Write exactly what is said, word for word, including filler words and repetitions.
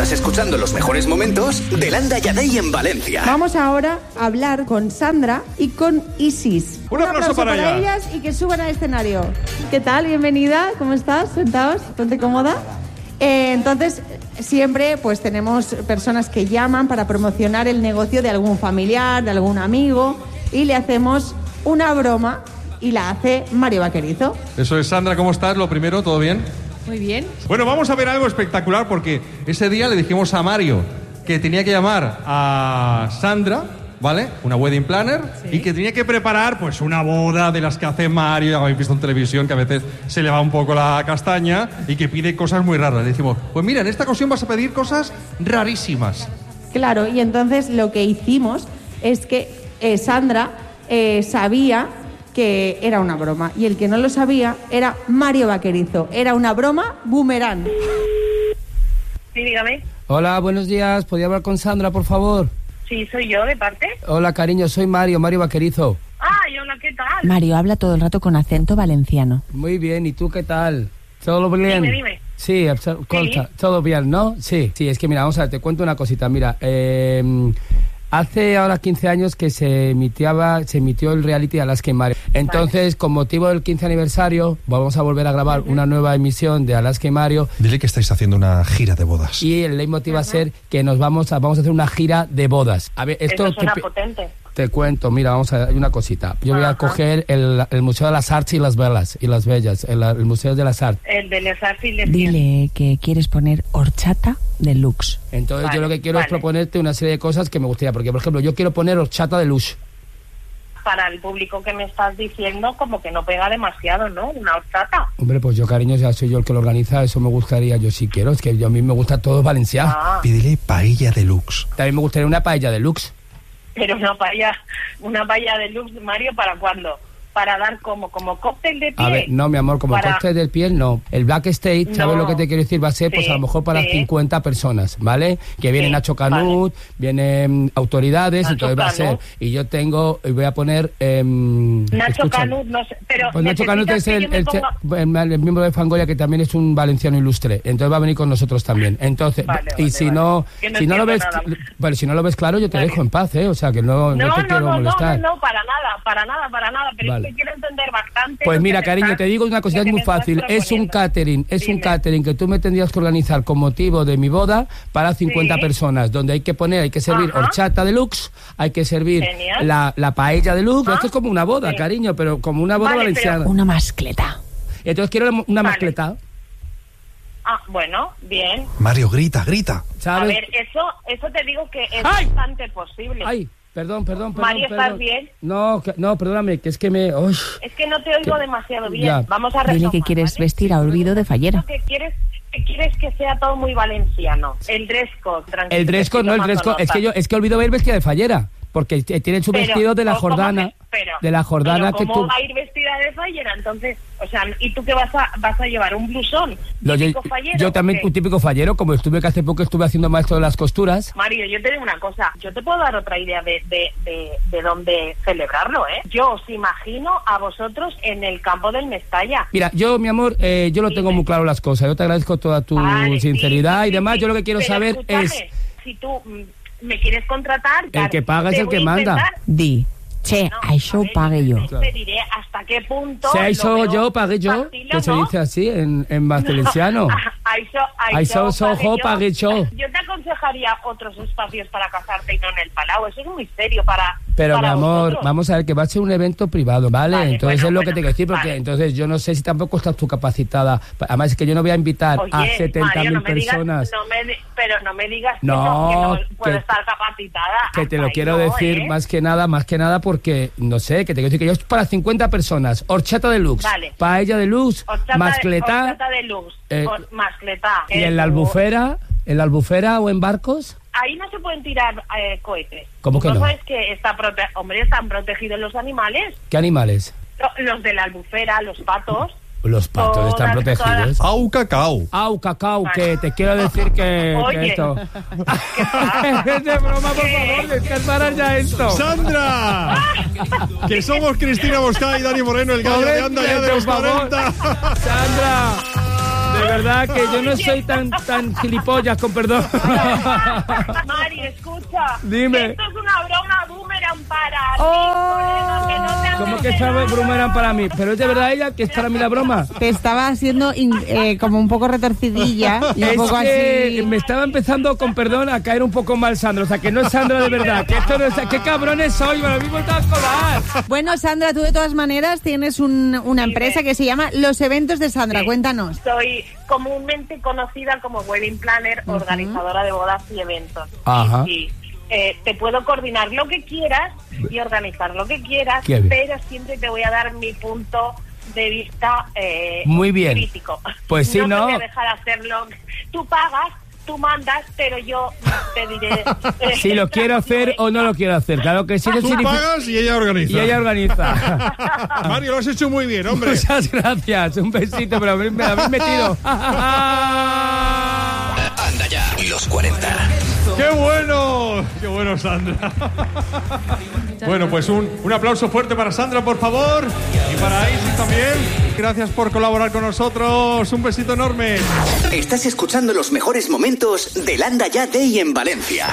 Estás escuchando los mejores momentos de Landa y Adey en Valencia. Vamos ahora a hablar con Sandra y con Isis. Un, Un aplauso, aplauso para, para ellas y que suban al escenario. ¿Qué tal? Bienvenida. ¿Cómo estás? Sentaos. ¿Ponte cómoda? Eh, entonces, siempre pues tenemos personas que llaman para promocionar el negocio de algún familiar, de algún amigo, y le hacemos una broma y la hace Mario Vaquerizo. Eso es, Sandra, ¿cómo estás? Lo primero, ¿todo bien? Muy bien. Bueno, vamos a ver algo espectacular porque ese día le dijimos a Mario que tenía que llamar a Sandra, ¿vale? Una wedding planner, sí. Y que tenía que preparar pues una boda de las que hace Mario, ya habéis visto en televisión que a veces se le va un poco la castaña y que pide cosas muy raras. Le decimos, pues mira, en esta ocasión vas a pedir cosas rarísimas. Claro, y entonces lo que hicimos es que eh, Sandra eh, sabía que era una broma, y el que no lo sabía era Mario Vaquerizo. Era una broma boomerang. Sí, dígame. Hola, buenos días. ¿Podría hablar con Sandra, por favor? Sí, soy yo, ¿de parte? Hola, cariño, soy Mario, Mario Vaquerizo. Ay, hola, ¿qué tal? Mario habla todo el rato con acento valenciano. Muy bien, ¿y tú qué tal? ¿Todo bien? Dime, dime. Sí, sí, todo bien, ¿no? Sí, sí, es que mira, vamos a ver, te cuento una cosita. Mira, eh... hace ahora quince años que se emitiaba, se emitió el reality Alaska y Mario. Entonces, vale, con motivo del quince aniversario, vamos a volver a grabar uh-huh. una nueva emisión de Alaska y Mario. Dile que estáis haciendo una gira de bodas. Y el leitmotiv uh-huh. va a ser que nos vamos a, vamos a hacer una gira de bodas. A ver, esto Eso suena te, potente. Te cuento, mira, vamos a hay una cosita. Yo uh-huh. voy a coger el, el Museo de las Arts y las Velas y las Bellas, el, el Museo de las Arts. El de las Arts y las Dile que quieres poner horchata deluxe. Entonces vale, yo lo que quiero vale. es proponerte una serie de cosas que me gustaría, porque por ejemplo yo quiero poner horchata deluxe. Para el público que me estás diciendo, como que no pega demasiado, ¿no? Una horchata. Hombre, pues yo, cariño, ya soy yo el que lo organiza, eso me gustaría, yo sí quiero, es que yo, a mí me gusta todo valenciano. Ah. Pídele paella deluxe. También me gustaría una paella deluxe. Pero una paella, una paella deluxe, Mario, ¿para cuándo? Para dar como, como cóctel de piel. A ver, no, mi amor, como para... cóctel de piel, no. El backstage, ¿sabes no. lo que te quiero decir? Va a ser, sí, pues a lo mejor para sí. cincuenta personas, ¿vale? Que viene sí, Nacho Canut, vale. vienen autoridades, Nacho entonces va a ser. Y yo tengo, voy a poner... Eh, Nacho escucha, Canut, no sé, pero... Pues Nacho Canut es el, el, ponga... el, el miembro de Fangoria, que también es un valenciano ilustre. Entonces va a venir con nosotros también. Entonces, vale, y vale, si vale. no, no si no lo ves, bueno, si no lo ves claro, yo te vale. dejo en paz, ¿eh? O sea, que no, no, no te no, quiero no, molestar. No, no, no, para nada, para nada, para nada, pero vale. es que quiero entender bastante. Pues mira, cariño, estás, te digo una cosa, es muy fácil. Es un catering, es Dime. un catering que tú me tendrías que organizar con motivo de mi boda para cincuenta ¿Sí? personas, donde hay que poner, hay que servir Ajá. horchata deluxe, hay que servir la, la paella deluxe. ¿Ah? Esto es como una boda, sí. cariño, pero como una boda vale, valenciana. Pero... Una mascleta. Entonces quiero una vale. mascleta. Ah, bueno, bien. Mario, grita, grita. ¿Sabes? A ver, eso, eso te digo que es ¡Ay! bastante posible. ¡Ay! Perdón, perdón, perdón. Mario, ¿estás perdón. bien? No, que, no, perdóname, que es que me... Uy, es que no te oigo que, demasiado bien. Ya. Vamos a retomar. Dile que quieres ¿vale? vestir a olvido de fallera. Que quieres, que quieres que sea todo muy valenciano. El dress code, tranquilo. El dress code, no, el dress code. Es que yo, es que olvido ir vestida de fallera. Porque tiene su pero, vestido de la Jordana. Que, pero, de la Jordana pero que ¿cómo tú... va a ir vestida de fallera? Entonces, o sea, ¿y tú qué vas a vas a llevar? ¿Un blusón? Lo, ¿Típico yo, fallero? Yo también, un típico fallero, como estuve que hace poco estuve haciendo maestro de las costuras. Mario, yo te digo una cosa. Yo te puedo dar otra idea de, de, de, de dónde celebrarlo, ¿eh? Yo os imagino a vosotros en el campo del Mestalla. Mira, yo, mi amor, eh, yo lo tengo sí, muy claro las cosas. Yo te agradezco toda tu vale, sinceridad sí, sí, y demás. Sí, yo lo que quiero pero saber escúchame, es... Si tú... me quieres contratar... El que paga es el que manda. Di, che, no, això ho pague jo. Te diré hasta qué punto... Si això yo, pague yo, que se dice así en, en valenciano. Això jo, pague yo. Yo te aconsejaría otros espacios para casarte y no en el Palau. Eso es muy serio para... Pero para mi amor, vosotros. Vamos a ver que va a ser un evento privado, ¿vale? vale entonces bueno, es lo bueno, que te quiero decir, porque vale. entonces yo no sé si tampoco estás tú capacitada. Además es que yo no voy a invitar Oye, a setenta mil no personas. Digas, no me, pero no me digas no, que no, que no puedo que, estar capacitada. Que te lo quiero no, decir ¿eh? más que nada, más que nada porque, no sé, que te quiero decir que yo es para cincuenta personas. Horchata deluxe, vale. paella deluxe, mascletá. Horchata deluxe, eh, mascletá. ¿Y eh, en la albufera? ¿En la albufera o en barcos? Ahí no se pueden tirar eh, cohetes. ¿Cómo que no? ¿No sabes que está prote- hombre, están protegidos los animales? ¿Qué animales? Los de la albufera, los patos. Los patos todas, están protegidos. Todas. Au, cacao. Au, cacao, vale. Que te quiero decir que, Oye. que esto... Es de broma, por favor, descansar ya esto. ¡Sandra! Que somos Cristina Bosca y Dani Moreno, el gallo de anda ya de los cuarenta. ¡Sandra! De verdad que yo no soy tan tan gilipollas, con perdón. Mari, escucha. Dime. Esto es una broma boomerang para Oh. ti, que no te hagas ¿Cómo que de sabe nada. boomerang para mí? Pero es de verdad ella que es para mí la broma. Te estaba haciendo in- eh, como un poco retorcidilla y un Es poco que así. me estaba empezando, con perdón, a caer un poco mal Sandra. O sea, que no es Sandra de verdad. Que esto no es... ¡Qué cabrones soy! Me lo mismo está a colar. Bueno, Sandra, tú de todas maneras tienes un- una Dime. empresa que se llama Los Eventos de Sandra. Sí. Cuéntanos. Soy comúnmente conocida como wedding planner, organizadora de bodas y eventos. Ajá. Y, eh, te puedo coordinar lo que quieras y organizar lo que quieras, Qué bien. pero siempre te voy a dar mi punto de vista eh, Muy bien. crítico. Pues sí, no ¿no? te voy a dejar hacerlo. Tú pagas, tú mandas, pero yo te diré eh, Si lo quiero hacer o no lo quiero hacer. Claro que sí. Eso Tú significa... pagas y ella organiza. Y ella organiza. Mario, lo has hecho muy bien, hombre. Muchas gracias. Un besito, pero me me habéis metido. Anda ya, los cuarenta. ¡Qué bueno! ¡Qué bueno, Sandra! Bueno, pues un, un aplauso fuerte para Sandra, por favor. Y para Isis también. Gracias por colaborar con nosotros. Un besito enorme. Estás escuchando los mejores momentos de Landa Ya Day en Valencia.